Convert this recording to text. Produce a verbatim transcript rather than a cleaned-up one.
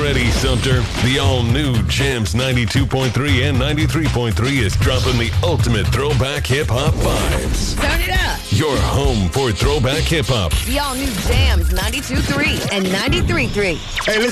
ready, Sumter? The all-new Jams ninety-two point three and ninety-three point three is dropping the ultimate throwback hip-hop vibes. Turn it up. Your home for throwback hip-hop. The all-new Jams ninety-two point three and ninety-three point three. Hey, listen.